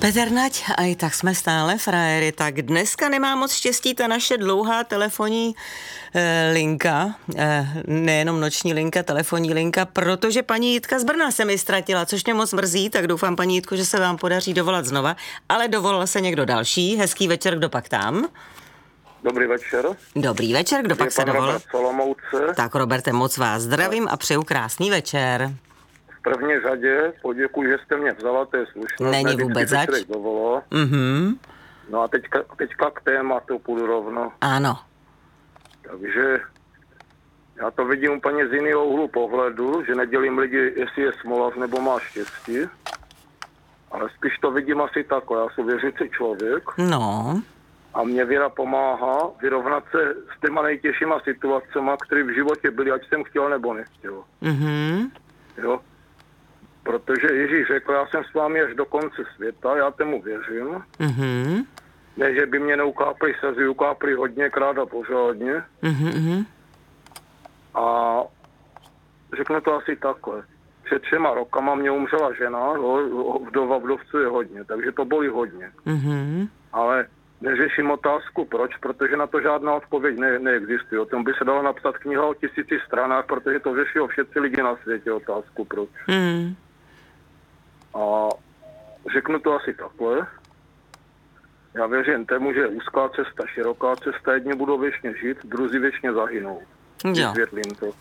Petr Nať, a i tak jsme stále frajery, tak dneska nemá moc štěstí ta naše dlouhá telefonní linka, nejenom noční linka, telefonní linka, protože paní Jitka z Brna se mi ztratila, což mě moc mrzí, tak doufám, paní Jitko, že se vám podaří dovolat znova, ale dovolal se někdo další. Hezký večer, kdo pak tam? Dobrý večer. Dobrý večer, kdo pak se dovolal? Robert. Tak Roberte, moc vás zdravím a přeju krásný večer. V první řadě poděkuji, že jste mě vzala, to je slušné. Není vůbec zač. No a teďka k tématu půjdu rovno. Ano. Takže já to vidím úplně z jiného úhlu pohledu, že nedělím lidi, jestli je smolař nebo má štěstí. Ale spíš to vidím asi takhle, já jsem věřící člověk. No. A mě víra pomáhá vyrovnat se s těma nejtěžšíma situacemi, které v životě byly, ať jsem chtěl nebo nechtěl. Jo? Protože Ježíš řekl, já jsem s vámi až do konce světa, já tomu věřím. Ne, že by mě neukápli slzy, ukápli hodněkrát a pořádně. A řeknu to asi takhle. Před 3 rokama mě umřela žena, vdova vdovcuje hodně, takže to bolí hodně. Ale neřeším otázku proč, protože na to žádná odpověď neexistuje. O tom by se dala napsat kniha o 1000 stranách, protože to řeší všetci lidi na světě otázku proč. A řeknu to asi takhle. Já věřím tomu, že úzká cesta, široká cesta, jedni budou věčně žít, druzí věčně zahynou. Vysvětlím to.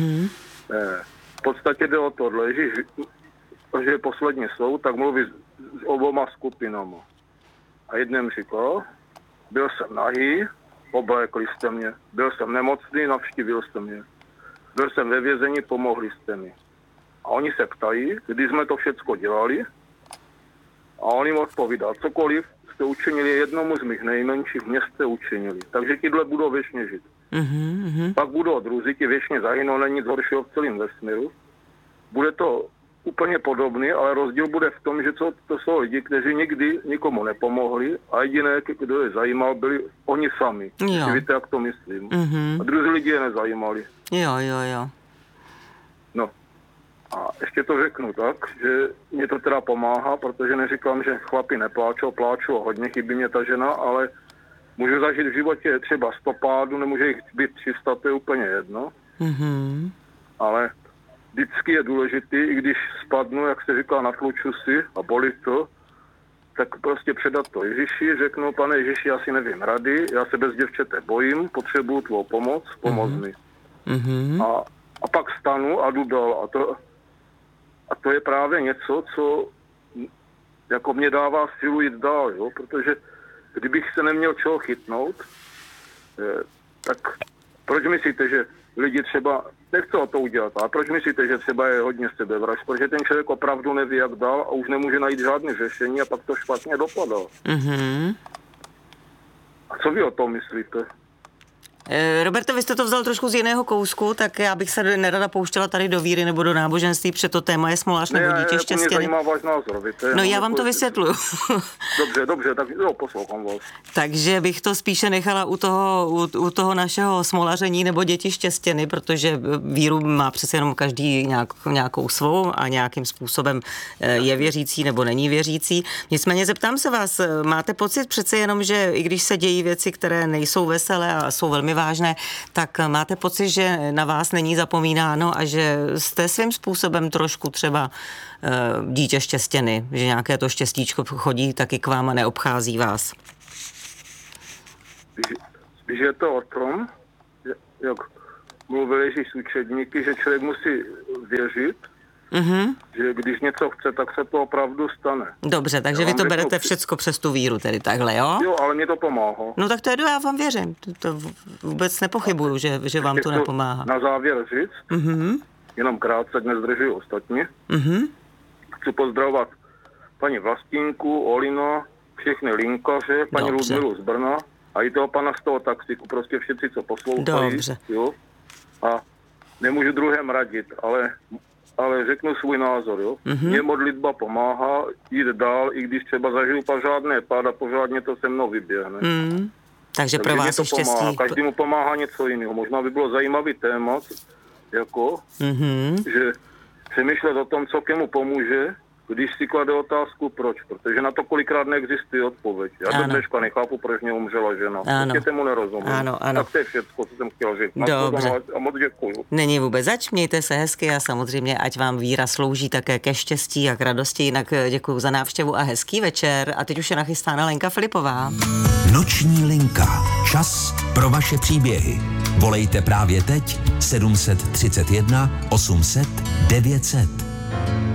V podstatě jde o tohle, že je poslední slovo, tak mluví s oboma skupinama. A jedním říkal, byl jsem nahý, oblékli jste mě. Byl jsem nemocný, navštívil jste mě. Byl jsem ve vězení, pomohli jste mi. A oni se ptají, kdy jsme to všecko dělali. A on jim odpovídá, cokoliv jste učinili jednomu z mých nejmenších, mě jste učinili. Takže tyhle budou věčně žít. Pak budou druzí, ti věčně zahynou, není nic horšího v celém vesmíru. Bude to úplně podobný, ale rozdíl bude v tom, že to jsou lidi, kteří nikdy nikomu nepomohli a jediné, kdo je zajímal, byli oni sami. Víte, jak to myslím. A druzí lidi je nezajímali. Jo. No. A ještě to řeknu tak, že mě to teda pomáhá, protože neříkám, že chlapi pláčou hodně, chybí mě ta žena, ale můžu zažít v životě třeba 100 pádů, nemůže jich být 300, to je úplně jedno. Ale vždycky je důležitý, i když spadnu, jak se říká, natluču si a bolí to, tak prostě předat to Ježíši, řeknu, pane Ježíši, já si nevím rady, já se bez děvčete bojím, potřebuju tvou pomoc, pomoz mi. A pak stanu a jdu dál. A to je právě něco, co jako mě dává silu jít dál, jo? Protože kdybych se neměl čeho chytnout, tak proč myslíte, že lidi třeba nechcou to udělat, a proč myslíte, že třeba je hodně sebevražd? Protože ten člověk opravdu neví, jak dál a už nemůže najít žádné řešení a pak to špatně dopadá. A co vy o tom myslíte? Roberte, vy jste to vzal trošku z jiného kousku, tak já bych se nerada pouštěla tady do víry nebo do náboženství, protože to téma je smolař nebo dítě štěstěny. Mě zajímá váš názor, víte? No já vám to vysvětluju. Dobře, tak poslouchám vás. Takže bych to spíše nechala u toho našeho smolaření nebo děti štěstěny, protože víru má přece jenom každý nějakou svou a nějakým způsobem je věřící nebo není věřící. Nicméně zeptám se vás, máte pocit přece jenom, že i když se dějí věci, které nejsou veselé a jsou velmi vážné, tak máte pocit, že na vás není zapomínáno a že jste svým způsobem trošku třeba dítě štěstěny, že nějaké to štěstíčko chodí taky k vám a neobchází vás? Spíš je to o tom, jak mluvili Ježíš s učedníky, že člověk musí věřit, že když něco chce, tak se to opravdu stane. Dobře, takže vy to berete všecko přes tu víru, tedy takhle, jo? Jo, ale mě to pomáhá. No tak to je, já vám věřím. To vůbec nepochybuju, že vám to nepomáhá. Na závěr říct, jenom krátce, dnes zdržuji ostatní. Chci pozdravovat paní Vlastínku, Olino, všechny linkaře, paní Ludmilu z Brna a i toho pana z toho taxiku, prostě všichni, co poslouchají. Dobře. Jo? A nemůžu druhém radit, ale řeknu svůj názor, jo. Mně modlitba pomáhá jít dál, i když třeba zažiju pořádné pád a pořádně to se mnou vyběhne. Takže pro vás to štěstí. Pomáhá. Každému pomáhá něco jiného. Možná by bylo zajímavý téma, jako, že přemýšlet o tom, co komu pomůže když si klade otázku proč, protože na to kolikrát neexistuje odpověď. Já do dneška nechápu, proč mě umřela žena. Prostě tomu nerozumím. Ano. Tak to je všecko, co jsem chtěl říct. Dobře. A moc děkuju. Není vůbec zač, mějte se hezky a samozřejmě, ať vám víra slouží také ke štěstí a k radosti. Jinak děkuju za návštěvu a hezký večer. A teď už je nachystána Lenka Filipová. Noční linka. Čas pro vaše příběhy. Volejte právě teď 731 800 900.